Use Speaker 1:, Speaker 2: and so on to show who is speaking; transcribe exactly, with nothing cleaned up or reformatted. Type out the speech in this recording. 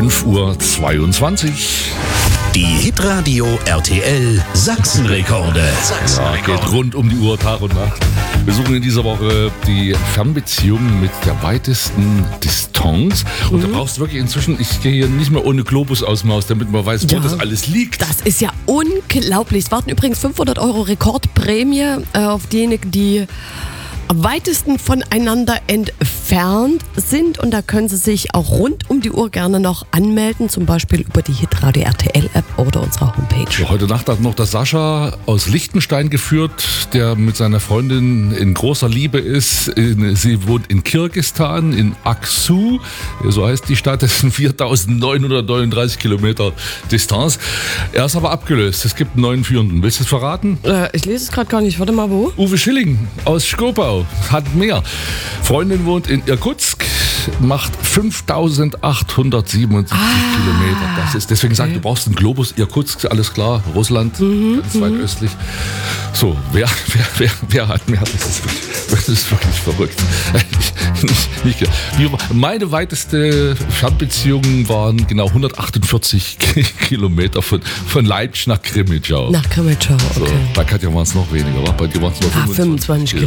Speaker 1: fünf Uhr zweiundzwanzig.
Speaker 2: Die Hitradio R T L Sachsenrekorde.
Speaker 1: Ja, geht rund um die Uhr, Tag und Nacht. Wir suchen in dieser Woche die Fernbeziehung mit der weitesten Distanz. Und mhm. da brauchst du wirklich inzwischen, ich gehe hier nicht mehr ohne Globus aus dem Haus, damit man weiß, wo
Speaker 3: Ja.
Speaker 1: das alles liegt.
Speaker 3: Das ist ja unglaublich. Es warten übrigens fünfhundert Euro Rekordprämie äh, auf diejenigen, die am weitesten voneinander entfernt sind. Und da können Sie sich auch rund um die Uhr gerne noch anmelden, zum Beispiel über die Hitradio R T L App oder unserer Homepage.
Speaker 1: So, heute Nacht hat noch der Sascha aus Liechtenstein geführt, der mit seiner Freundin in großer Liebe ist. In, sie wohnt in Kirgisistan, in Aksu, so heißt die Stadt. Das sind viertausendneunhundertneununddreißig Kilometer Distanz. Er ist aber abgelöst. Es gibt einen neuen Führenden. Willst du es verraten?
Speaker 3: Äh, ich lese es gerade gar nicht. Warte mal, wo?
Speaker 1: Uwe Schilling aus Schkopau hat mehr. Freundin wohnt in Irkutsk, macht fünftausendachthundertsiebenundsiebzig
Speaker 3: Ah,
Speaker 1: Kilometer. Das ist, deswegen sagt, du brauchst einen Globus. Irkutsk, alles klar. Russland,
Speaker 3: Mhm,
Speaker 1: ganz weit östlich. So, wer, wer, wer, wer hat mehr? Das ist wirklich, das ist wirklich verrückt. nicht, nicht, wie, meine weiteste Fernbeziehung waren genau hundertachtundvierzig Kilometer von, von Leipzig nach Krimitschau.
Speaker 3: Nach Krimitschau,
Speaker 1: So,
Speaker 3: okay.
Speaker 1: bei Katja waren es noch weniger, wa? Bei dir waren es nur
Speaker 3: Ah,
Speaker 1: fünfundzwanzig.
Speaker 3: fünfundzwanzig